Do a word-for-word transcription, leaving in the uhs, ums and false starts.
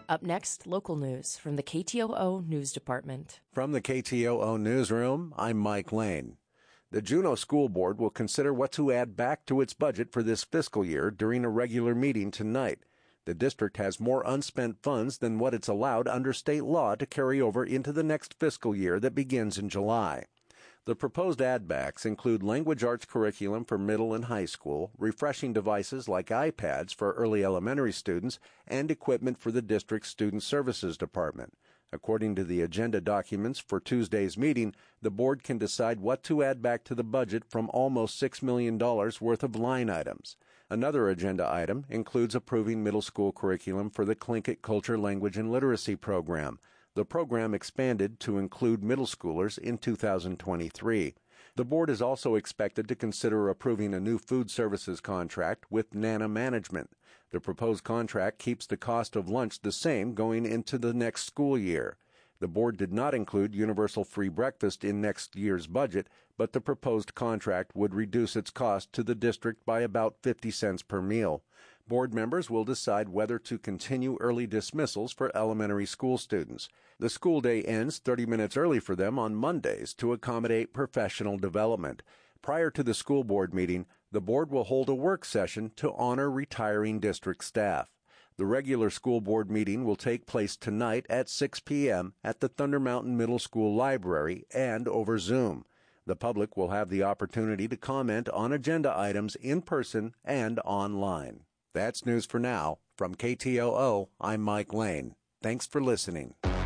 Up next, local news from the K T O O News Department. From the K T O O Newsroom, I'm Mike Lane. The Juneau School Board will consider what to add back to its budget for this fiscal year during a regular meeting tonight. The district has more unspent funds than what it's allowed under state law to carry over into the next fiscal year that begins in July. The proposed add-backs include language arts curriculum for middle and high school, refreshing devices like iPads for early elementary students, and equipment for the district's Student Services Department. According to the agenda documents for Tuesday's meeting, the board can decide what to add back to the budget from almost six million dollars worth of line items. Another agenda item includes approving middle school curriculum for the Tlingit Culture, Language, and Literacy program. The program expanded to include middle schoolers in two thousand twenty-three. The board is also expected to consider approving a new food services contract with Nana Management. The proposed contract keeps the cost of lunch the same going into the next school year. The board did not include universal free breakfast in next year's budget, but the proposed contract would reduce its cost to the district by about fifty cents per meal. Board members will decide whether to continue early dismissals for elementary school students. The school day ends thirty minutes early for them on Mondays to accommodate professional development. Prior to the school board meeting, the board will hold a work session to honor retiring district staff. The regular school board meeting will take place tonight at six p.m. at the Thunder Mountain Middle School Library and over Zoom. The public will have the opportunity to comment on agenda items in person and online. That's news for now. From K T O O, I'm Mike Lane. Thanks for listening.